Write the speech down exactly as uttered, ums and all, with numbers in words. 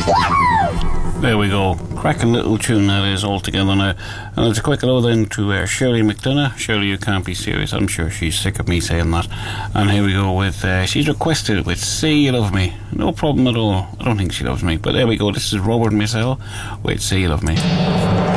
There we go. Cracking little tune that is altogether now. And it's a quick hello then to uh, Shirley McDonough. Shirley, you can't be serious. I'm sure she's sick of me saying that. And here we go with, uh, she's requested it with Say You Love Me. No problem at all. I don't think she loves me. But there we go. This is Robert Missel with Say You Love Me.